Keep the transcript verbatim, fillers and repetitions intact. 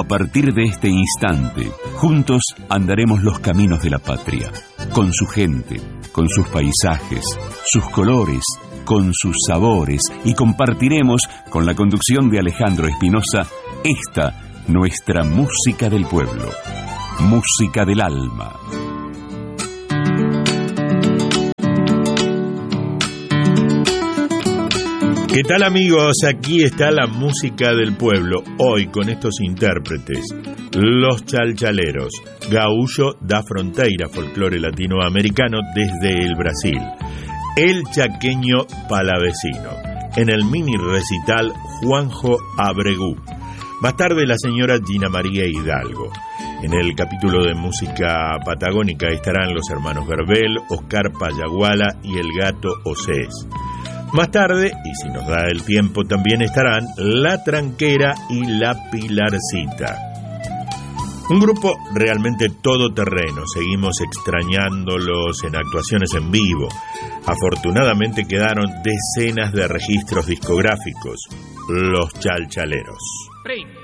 A partir de este instante, juntos andaremos los caminos de la patria, con su gente, con sus paisajes, sus colores, con sus sabores, y compartiremos, con la conducción de Alejandro Espinosa, esta, nuestra música del pueblo, música del alma. ¿Qué tal, amigos? Aquí está la música del pueblo, hoy con estos intérpretes, los chalchaleros, gaúcho da fronteira, folclore latinoamericano desde el Brasil, el chaqueño palavecino, en el mini recital Juanjo Abregú, más tarde la señora Gina María Hidalgo. En el capítulo de música patagónica estarán los hermanos Verbel, Oscar Payaguala y el gato Osés. Más tarde, y si nos da el tiempo, también estarán La Tranquera y La Pilarcita. Un grupo realmente todoterreno, seguimos extrañándolos en actuaciones en vivo. Afortunadamente quedaron decenas de registros discográficos, los chalchaleros.